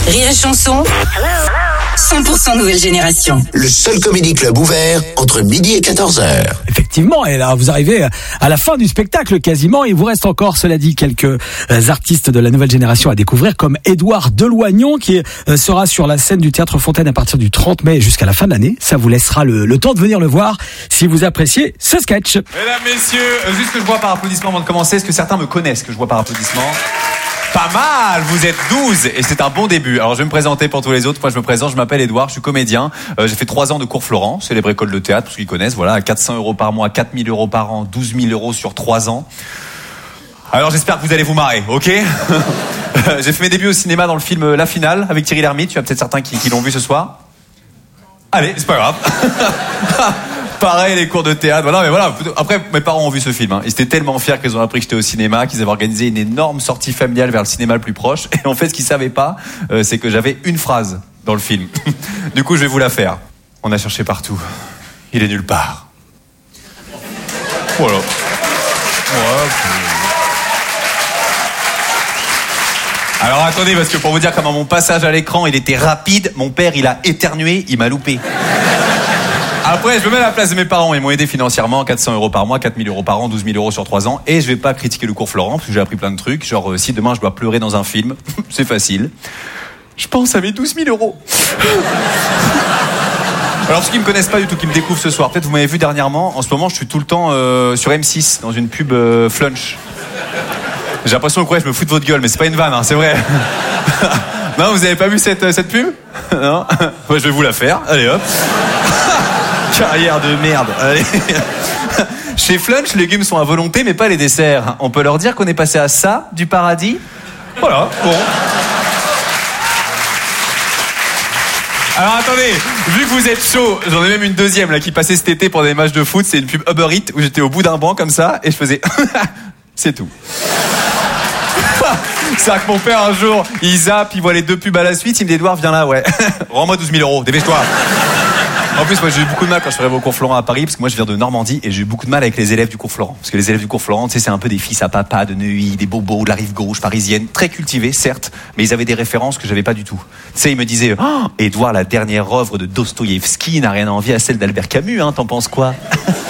Rire et Chanson, 100% nouvelle génération. Le seul comédie club ouvert entre midi et 14h. Effectivement, et là vous arrivez à la fin du spectacle quasiment. Il vous reste encore, cela dit, quelques artistes de la nouvelle génération à découvrir, comme Édouard Deloignon qui sera sur la scène du Théâtre Fontaine à partir du 30 mai jusqu'à la fin de l'année. Ça vous laissera le temps de venir le voir si vous appréciez ce sketch. Mesdames, messieurs, juste que je vois par applaudissement avant de commencer, est-ce que certains me connaissent que je vois par applaudissement? Pas mal, vous êtes 12 et c'est un bon début. Alors je vais me présenter pour tous les autres. Moi je me présente, je m'appelle Édouard, je suis comédien. J'ai fait 3 ans de cours Florent, célèbre école de théâtre, pour ceux qui connaissent. Voilà, à 400 € par mois, 4 000 € par an, 12 000 € sur 3 ans. Alors j'espère que vous allez vous marrer, ok? J'ai fait mes débuts au cinéma dans le film La Finale avec Thierry Lhermitte. Il y a peut-être certains qui l'ont vu ce soir. Allez, c'est pas grave. Pareil, les cours de théâtre, voilà, mais voilà. Après, mes parents ont vu ce film, hein. Ils étaient tellement fiers qu'ils ont appris que j'étais au cinéma, qu'ils avaient organisé une énorme sortie familiale vers le cinéma le plus proche. Et en fait, ce qu'ils savaient pas, c'est que j'avais une phrase dans le film. Du coup, je vais vous la faire. On a cherché partout. Il est nulle part. Voilà. Alors attendez, parce que pour vous dire comment mon passage à l'écran, il était rapide, mon père, il a éternué, il m'a loupé. Après, je me mets à la place de mes parents. Ils m'ont aidé financièrement, 400 € par mois, 4 000 € par an, 12 000 € sur 3 ans. Et je vais pas critiquer le cours Florent, parce que j'ai appris plein de trucs. Genre, si demain je dois pleurer dans un film, c'est facile. Je pense à mes 12 000 €. Alors, ceux qui me connaissent pas du tout, qui me découvrent ce soir, peut-être vous m'avez vu dernièrement. En ce moment, je suis tout le temps sur M6, dans une pub Flunch. J'ai l'impression que je me fous de votre gueule, mais c'est pas une vanne, hein, c'est vrai. Non, vous avez pas vu cette pub? Non. Moi, je vais vous la faire. Allez, hop. Carrière de merde. Allez. Chez Flunch, les légumes sont à volonté, mais pas les desserts. On peut leur dire qu'on est passé à ça, du paradis? Voilà, bon. Alors attendez, vu que vous êtes chaud, j'en ai même une deuxième là qui passait cet été pour des matchs de foot. C'est une pub Uber Eats où j'étais au bout d'un banc comme ça et je faisais c'est tout. C'est-à-dire que mon père un jour, il zappe, il voit les 2 pubs à la suite, il me dit Edouard, viens là, ouais. Rends-moi 12 000 €, dépêche-toi. En plus, moi j'ai eu beaucoup de mal quand je suis arrivé au cours Florent à Paris, parce que moi je viens de Normandie et j'ai eu beaucoup de mal avec les élèves du cours Florent. Parce que les élèves du cours Florent, tu sais, c'est un peu des fils à papa de Neuilly, des bobos de la rive gauche parisienne, très cultivés, certes, mais ils avaient des références que j'avais pas du tout. Tu sais, ils me disaient Edouard, la dernière œuvre de Dostoïevski n'a rien à envier à celle d'Albert Camus, hein, t'en penses quoi?